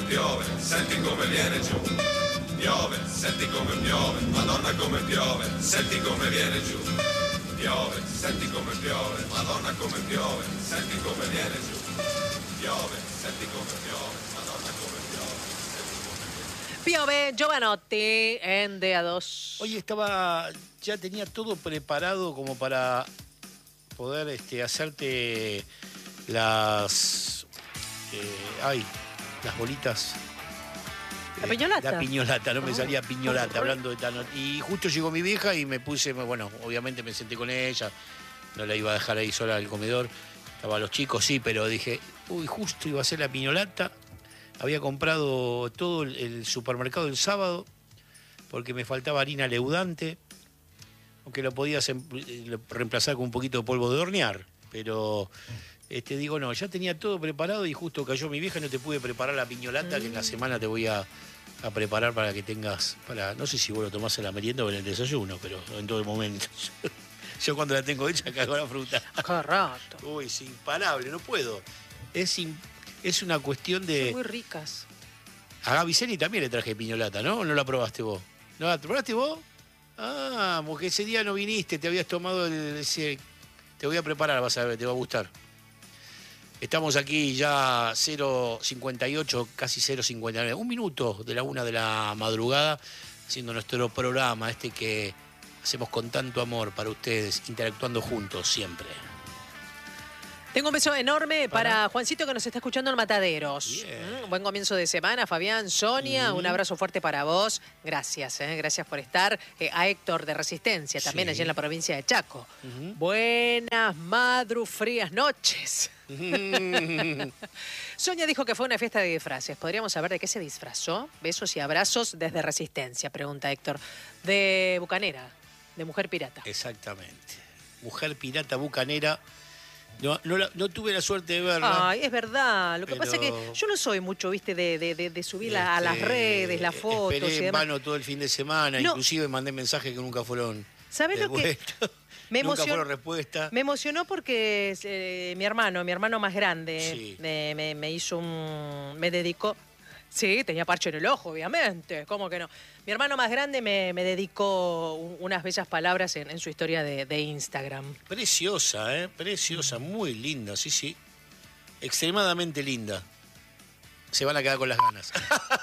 piove, senti come viene giù. Piove, senti come piove, Madonna come piove, senti come viene giù. Piove, senti come piove, Madonna come piove, senti come viene giù. Piove, senti come piove, Madonna come piove, senti come viene giù. Piove, Giovanotti en DA2. Oye, ya tenía todo preparado como para poder hacerte las bolitas. ¿La piñolata? La piñolata, no me salía piñolata hablando de Tano. Y justo llegó mi vieja y me puse, bueno, obviamente me senté con ella, no la iba a dejar ahí sola al comedor. Estaban los chicos, sí, pero dije, uy, justo iba a hacer la piñolata. Había comprado todo el supermercado el sábado porque me faltaba harina leudante, aunque lo podías reemplazar con un poquito de polvo de hornear, pero digo, no, ya tenía todo preparado y justo cayó mi vieja y no te pude preparar la piñolata que en la semana te voy a preparar para que tengas, no sé si vos lo tomás en la merienda o en el desayuno, pero en todo momento. Yo cuando la tengo hecha cago la fruta. Cada rato. Uy, es imparable, no puedo. Es una cuestión de... Son muy ricas. A Gaby Ceni también le traje piñolata, ¿no? ¿O no la probaste vos? ¿No la probaste vos? Ah, porque ese día no viniste, te habías tomado ese... Te voy a preparar, vas a ver, te va a gustar. Estamos aquí ya 0:58, casi 0:59. Un minuto de la 1 de la madrugada, haciendo nuestro programa, que hacemos con tanto amor para ustedes, interactuando juntos siempre. Tengo un beso enorme para Juancito que nos está escuchando en Mataderos. Yeah. Buen comienzo de semana, Fabián, Sonia, un abrazo fuerte para vos. Gracias, gracias por estar. A Héctor de Resistencia, también Sí. allí en la provincia de Chaco. Buenas frías noches. Sonia dijo que fue una fiesta de disfraces. ¿Podríamos saber de qué se disfrazó? Besos y abrazos desde Resistencia, pregunta Héctor. De bucanera, de mujer pirata. Exactamente. Mujer pirata bucanera. No tuve la suerte de verla. Ay, es verdad. Lo que pasa es que yo no soy mucho, viste, de subir a las redes, las fotos esperé y en demás. vano todo el fin de semana, No. Inclusive mandé mensajes que nunca fueron ¿Sabés lo que devueltos. me Nunca emocionó? fueron respuesta. Me emocionó porque mi hermano más grande, Sí. me hizo me dedicó. Sí, tenía parche en el ojo, obviamente. ¿Cómo que no? Mi hermano más grande me dedicó unas bellas palabras en su historia de Instagram. Preciosa, preciosa, muy linda, sí. Extremadamente linda. Se van a quedar con las ganas.